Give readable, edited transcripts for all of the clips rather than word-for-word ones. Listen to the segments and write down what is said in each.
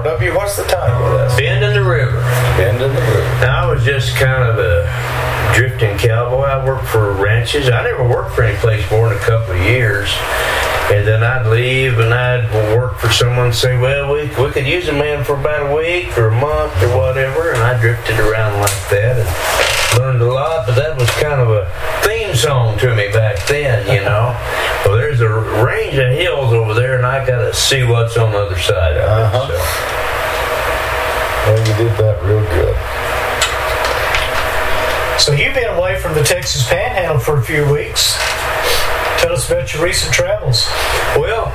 RW, what's the title of that? Bend in the River. Bend in the River. Now, I was just kind of a drifting cowboy. I worked for ranches. I never worked for any place more than a couple of years. And then I'd leave and I'd work for someone and say, well, we could use a man for about a week or a month or whatever. And I drifted around like that and learned a lot. But that was kind of a theme song to me back then, you know. Well, there's a range of hills over there, and I got to see what's on the other side of it. So. Well, you did that real good. So you've been away from the Texas Panhandle for a few weeks. Tell us about your recent travels. Well,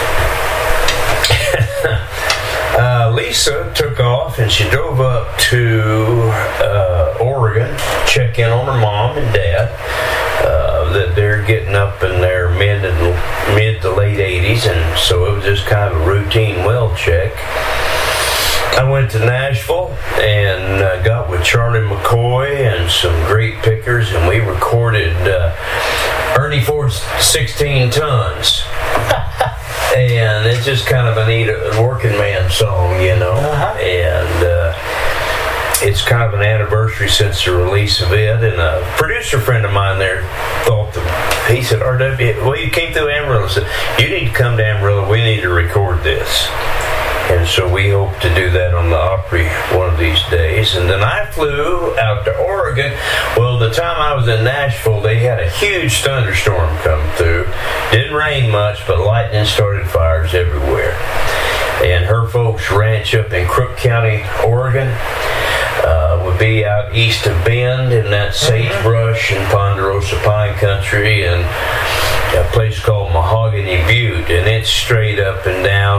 Lisa took off and she drove up to Oregon, check in on her mom and dad. That they're getting up in their mid to late 80s, and so it was just kind of a routine well check. I went to Nashville and got with Charlie McCoy and some great pickers, and we recorded Ernie Ford's 16 Tons. And it's just kind of a neat working man song, you know. And it's kind of an anniversary since the release of it. And a producer friend of mine there thought he said, RW, well, you came through Amarillo. I said, you need to come to Amarillo. We need to record this. And so we hope to do that on the Opry one of these days. And then I flew out to Oregon. Well, the time I was in Nashville, they had a huge thunderstorm come through. Didn't rain much, but lightning started fires everywhere. And her folks ranch up in Crook County, Oregon, would be out east of Bend in that sagebrush and ponderosa pine country, and a place called Mahogany Butte, and it's straight up and down.